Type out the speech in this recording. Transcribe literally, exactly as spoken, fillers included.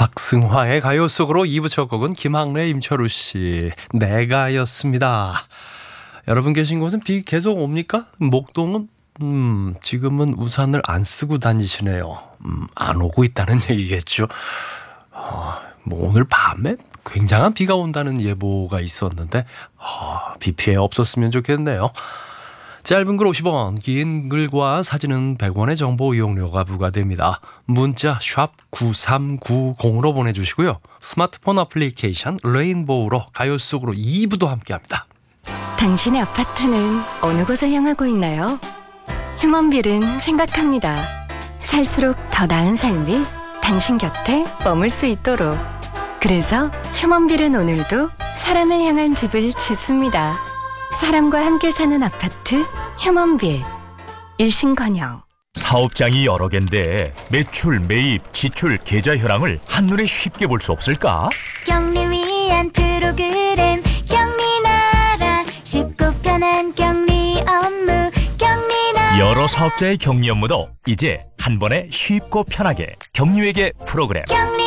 박승화의 가요 속으로 이 부 첫 곡은 김학래, 임철우 씨 내가였습니다. 여러분 계신 곳은 비 계속 옵니까? 목동은 음, 지금은 우산을 안 쓰고 다니시네요. 음, 안 오고 있다는 얘기겠죠. 어, 뭐 오늘 밤에 굉장한 비가 온다는 예보가 있었는데 어, 비 피해 없었으면 좋겠네요. 짧은 글 오십 원, 긴 글과 사진은 백 원의 정보 이용료가 부과됩니다. 문자 샵 구삼구공으로 보내주시고요. 스마트폰 어플리케이션 레인보우로 가요 속으로 이 부도 함께합니다. 당신의 아파트는 어느 곳을 향하고 있나요? 휴먼빌은 생각합니다. 살수록 더 나은 삶이 당신 곁에 머물 수 있도록. 그래서 휴먼빌은 오늘도 사람을 향한 집을 짓습니다. 사람과 함께 사는 아파트 휴먼빌. 일신건영. 사업장이 여러 개인데 매출, 매입, 지출, 계좌 현황을 한눈에 쉽게 볼 수 없을까? 격리 위한 프로그램 격리나라 쉽고 편한 격리 업무 격리나라. 여러 사업자의 격리 업무도 이제 한 번에 쉽고 편하게 격리회계 프로그램 격리